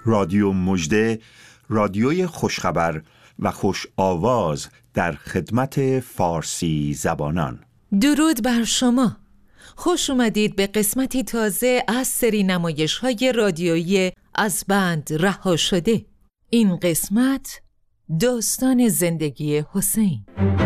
رادیو مژده، رادیوی خوشخبر و خوش آواز در خدمت فارسی زبانان. درود بر شما. خوش اومدید به قسمتی تازه از سری نمایش‌های رادیویی از بند رها شده. این قسمت داستان زندگی حسین.